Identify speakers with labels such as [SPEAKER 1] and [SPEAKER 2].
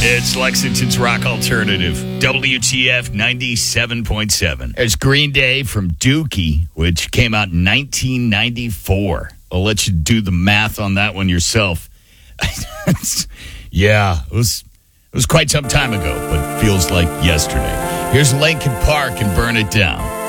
[SPEAKER 1] It's Lexington's Rock Alternative, WTF 97.7. It's Green Day from Dookie, which came out in 1994. I'll let you do the math on that one yourself. Yeah, it was quite some time ago, but feels like yesterday. Here's Linkin Park and Burn It Down.